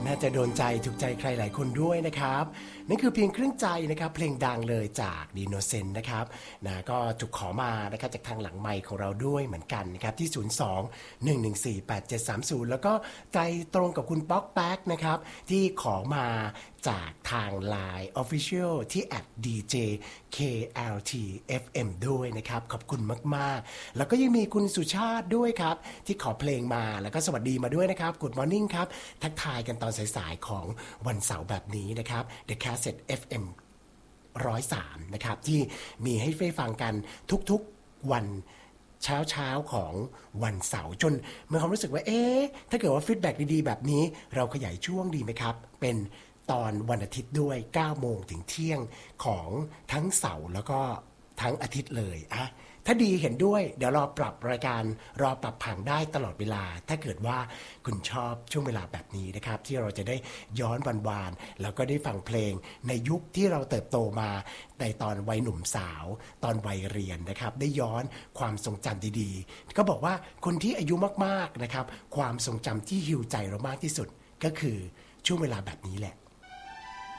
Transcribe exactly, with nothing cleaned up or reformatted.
น่าจะโดนใจถูกใจใครหลายคนด้วยนะครับนั่นคือเพียงครึ่งใจนะครับเพลงดังเลยจากดีโนเซนต์นะครับนะก็ถูกขอมานะครับจากทางหลังไมค์ของเราด้วยเหมือนกันนะครับที่ศูนย์ สอง หนึ่ง หนึ่ง สี่ แปด เจ็ด สาม ศูนย์แล้วก็ใจตรงกับคุณป๊อกแป๊กนะครับที่ขอมาจากทาง ไลน์ Official ที่ แอท ดี เจ เค แอล ที เอฟ เอ็ม ด้วยนะครับขอบคุณมากๆแล้วก็ยังมีคุณสุชาติด้วยครับที่ขอเพลงมาแล้วก็สวัสดีมาด้วยนะครับ Good Morning ครับทักทายกันตอนสายๆของวันเสาร์แบบนี้นะครับ The Cassette เอฟ เอ็ม หนึ่งศูนย์สามนะครับที่มีให้ได้ฟังกันทุกๆวันเช้าเช้าของวันเสาร์จนมีความรู้สึกว่าเอ๊ะถ้าเกิดว่าฟีดแบ็กดีๆแบบนี้เราขยายช่วงดีไหมครับเป็นตอนวันอาทิตย์ด้วยเก้าโมงถึงเที่ยงของทั้งเสาร์แล้วก็ทั้งอาทิตย์เลยอะถ้าดีเห็นด้วยเดี๋ยวรอปรับรายการรอปรับผังได้ตลอดเวลาถ้าเกิดว่าคุณชอบช่วงเวลาแบบนี้นะครับที่เราจะได้ย้อนวานๆแล้วก็ได้ฟังเพลงในยุคที่เราเติบโตมาในตอนวัยหนุ่มสาวตอนวัยเรียนนะครับได้ย้อนความทรงจำดีๆก็บอกว่าคนที่อายุมากๆนะครับความทรงจำที่ฮีลใจเรามากที่สุดก็คือช่วงเวลาแบบนี้แหละ